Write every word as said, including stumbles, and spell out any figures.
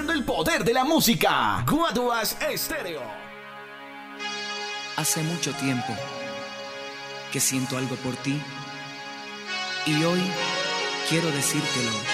Activando el poder de la música. Guaduas Estéreo. Hace mucho tiempo que siento algo por ti y hoy quiero decírtelo.